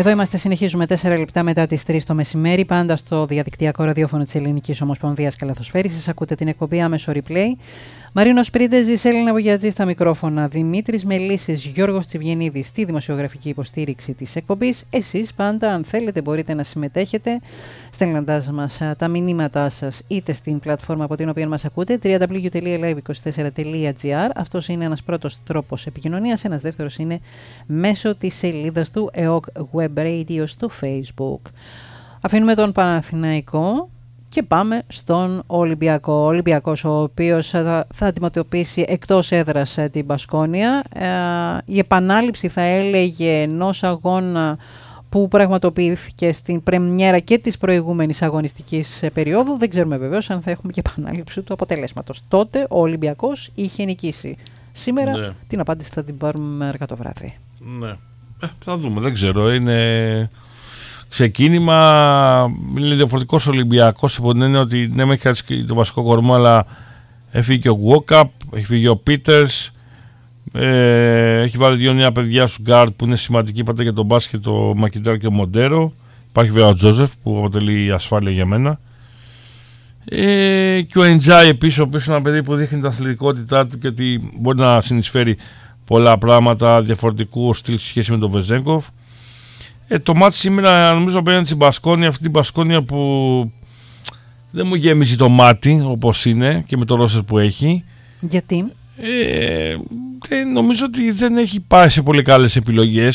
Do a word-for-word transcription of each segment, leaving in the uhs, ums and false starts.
Εδώ είμαστε, συνεχίζουμε τέσσερα λεπτά μετά τις τρεις το μεσημέρι, πάντα στο διαδικτυακό ραδιόφωνο της Ελληνικής Ομοσπονδίας Καλαθοσφαίρισης. Ακούτε την εκπομπή άμεσο replay. Μαρίνος Πρίντεζης, Έλληνα Βογιατζή στα μικρόφωνα, Δημήτρης Μελίσης, Γιώργος Τσιβιενίδης στη δημοσιογραφική υποστήριξη της εκπομπής. Εσείς πάντα, αν θέλετε, μπορείτε να συμμετέχετε στέλνοντας μας τα μηνύματά σας είτε στην πλατφόρμα από την οποία μας ακούτε, double-u double-u double-u τελεία live είκοσι τέσσερα τελεία τζι άρ. Αυτός είναι ένας πρώτος τρόπος επικοινωνίας. Ένας δεύτερος είναι μέσω της σελίδας του ι ο κ Web Radio στο Facebook. Αφήνουμε τον Παναθηναϊκό και πάμε στον Ολυμπιακό. Ο Ολυμπιακός, ο οποίος θα, θα αντιμετωπίσει εκτός έδρας την Μπασκόνια. Ε, η επανάληψη, θα έλεγε, ενός αγώνα που πραγματοποιήθηκε στην πρεμιέρα και της προηγούμενης αγωνιστικής περίοδου. Δεν ξέρουμε βεβαίως αν θα έχουμε και επανάληψη του αποτελέσματος. Τότε ο Ολυμπιακός είχε νικήσει. Σήμερα ναι. Την απάντηση θα την πάρουμε αργά το βράδυ. Ναι. Ε, θα δούμε, δεν ξέρω. Είναι ξεκίνημα. Είναι διαφορετικός Ολυμπιακός. Υπό την έννοια ότι ναι, έχει κάτσει το βασικό κορμό, αλλά έφυγε και ο Walkup, έχει φύγει ο Πίτερς. Ε, έχει βάλει δύο νέα παιδιά σου γκάρτ που είναι σημαντικοί πάντα για τον μπάσκετ, το Μακιντάρ και ο Μοντέρο. Υπάρχει βέβαια ο Τζόζεφ που αποτελεί ασφάλεια για μένα. Ε, και ο Εντζάι επίσης, ο οποίος είναι ένα παιδί που δείχνει την αθλητικότητά του και ότι μπορεί να συνεισφέρει πολλά πράγματα διαφορετικού στυλ σε σχέση με τον Βεζέγκοφ. Ε, το μάτι σήμερα νομίζω απέναντι στην Μπασκόνια, αυτή την Μπασκόνια που δεν μου γέμιζε το μάτι όπως είναι και με το ρόστερ που έχει. Γιατί? Ε, ε, νομίζω ότι δεν έχει πάει σε πολύ καλές επιλογές.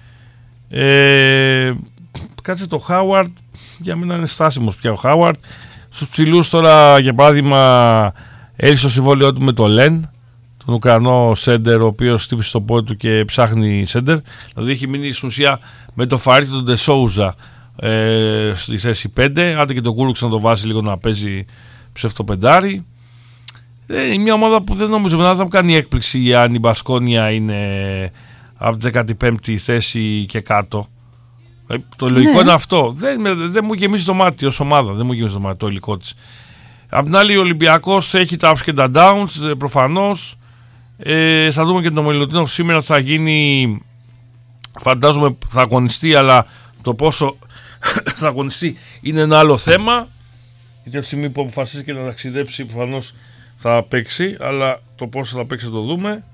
Ε, κάτσε το Χάουαρντ, για μένα είναι στάσιμος πια ο Χάουαρντ. Στους ψηλούς τώρα, για παράδειγμα, έλυσε το συμβόλαιό του με το Λεν, τον Ουκρανό σέντερ, ο οποίος χτύπησε το πόδι του και ψάχνει σέντερ. Δηλαδή έχει μείνει στην ουσία με το Φαρίτη τον Ντεσόουζα ε, στη θέση πέντε. Άντε και το Κούρουξ να το βάζει λίγο να παίζει ψευτοπεντάρι. Είναι μια ομάδα που δεν νομίζω να θα μου κάνει έκπληξη αν η Μπασκόνια είναι από την δέκατη πέμπτη θέση και κάτω. Το λογικό ναι. είναι αυτό. Δεν, δεν μου γεμίζει το μάτι ως ομάδα. Δεν μου γεμίζει το μάτι το υλικό της. Απ' την άλλη, ο Ολυμπιακός έχει τα ups και τα downs προφανώς. Ε, θα δούμε και τον Μιλουτίνοφ σήμερα. Θα γίνει, φαντάζομαι θα αγωνιστεί, αλλά το πόσο θα αγωνιστεί είναι ένα άλλο θέμα. Γιατί από τη στιγμή που αποφασίζει και να ταξιδέψει, προφανώς θα παίξει, αλλά το πόσο θα παίξει θα το δούμε.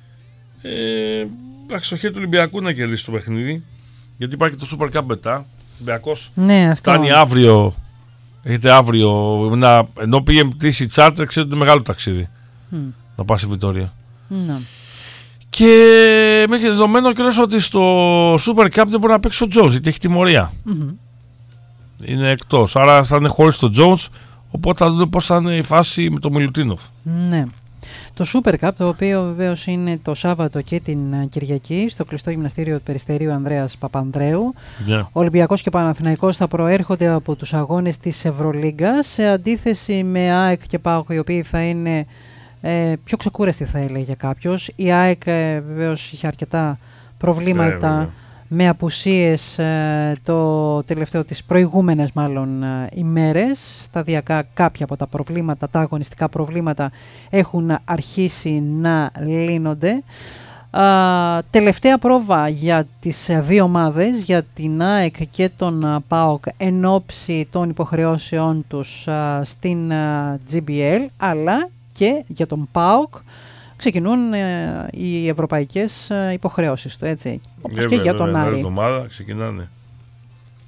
Ε, εντάξει, στο χέρι του Ολυμπιακού να κερδίσει το παιχνίδι. Γιατί υπάρχει και το Super Cup μετά. Ο Ολυμπιακός ναι, φτάνει αύριο. Έχετε αύριο. Να, ενώ πήγε πτήση τσάρτερ, ξέρετε ότι είναι μεγάλο ταξίδι. Mm. Να πάει στη Βιτόρια. Mm. Και με έχει δεδομένο κιόλας ότι στο Super Cup δεν μπορεί να παίξει ο Jones, γιατί έχει τιμωρία. Mm-hmm. Είναι εκτός. Άρα θα είναι χωρίς το Jones. Οπότε θα δούμε πώς θα είναι η φάση με τον Μιλουτίνοφ. Ναι. Το Super Cup, το οποίο βεβαίως είναι το Σάββατο και την Κυριακή στο κλειστό γυμναστήριο του Περιστερίου Ανδρέας Παπανδρέου. Yeah. Ο Ολυμπιακός και Παναθηναϊκός θα προέρχονται από τους αγώνες της Ευρωλίγκας, σε αντίθεση με ΑΕΚ και ΠΑΟΚ, οι οποίοι θα είναι ε, πιο ξεκούραστοι, θα έλεγε κάποιος. Η ΑΕΚ ε, βεβαίως είχε αρκετά προβλήματα. Yeah, με απουσίες ε, το τελευταίο, τις προηγούμενες μάλλον ε, ημέρες. Σταδιακά κάποια από τα προβλήματα, τα αγωνιστικά προβλήματα έχουν αρχίσει να λύνονται. Ε, τελευταία πρόβα για τις δύο ομάδες, για την ΑΕΚ και τον ΠΑΟΚ, εν ώψη των υποχρεώσεών τους ε, στην ε, τζι μπι ελ, αλλά και για τον ΠΑΟΚ ξεκινούν ε, οι ευρωπαϊκές ε, υποχρεώσεις του, έτσι, όπως και για τον Άρη. Εβδομάδα ξεκινάνε.